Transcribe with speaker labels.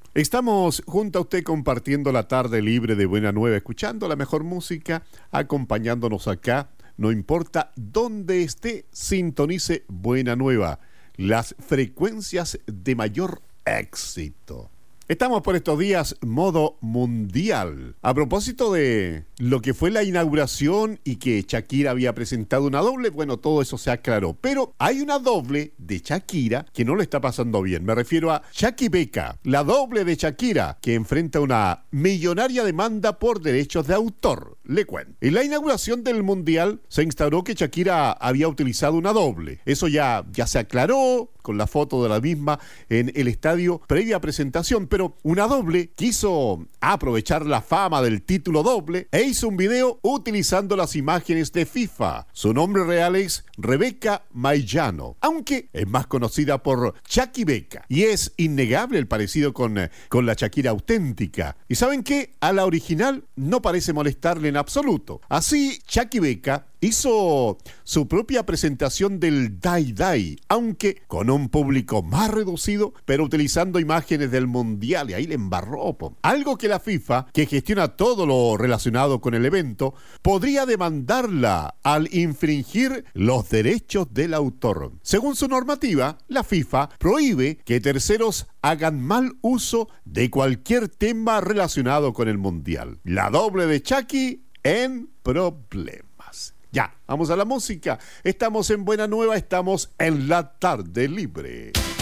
Speaker 1: Estamos junto a usted compartiendo la tarde libre de Buena Nueva, escuchando la mejor música, acompañándonos acá. No importa dónde esté, sintonice Buena Nueva, las frecuencias de mayor éxito. Estamos por estos días modo mundial. A propósito de lo que fue la inauguración y que Shakira había presentado una doble, bueno, todo eso se aclaró. Pero hay una doble de Shakira que no le está pasando bien. Me refiero a Shaki Becca, la doble de Shakira, que enfrenta una millonaria demanda por derechos de autor. Le cuento. En la inauguración del mundial se instauró que Shakira había utilizado una doble. Eso ya se aclaró con la foto de la misma en el estadio previa presentación, pero una doble quiso aprovechar la fama del título doble e hizo un video utilizando las imágenes de FIFA. Su nombre real es Rebeca Maillano, aunque es más conocida por Shaki Becca, y es innegable el parecido con la Shakira auténtica. ¿Y saben qué? A la original no parece molestarle en absoluto. Así, Shaki Becca hizo su propia presentación del Dai Dai, aunque con un público más reducido, pero utilizando imágenes del Mundial, y ahí le embarró. Algo que la FIFA, que gestiona todo lo relacionado con el evento, podría demandarla al infringir los derechos del autor. Según su normativa, la FIFA prohíbe que terceros hagan mal uso de cualquier tema relacionado con el Mundial. La doble de Shaki en problemas. Ya, vamos a la música. Estamos en Buena Nueva, estamos en la tarde libre.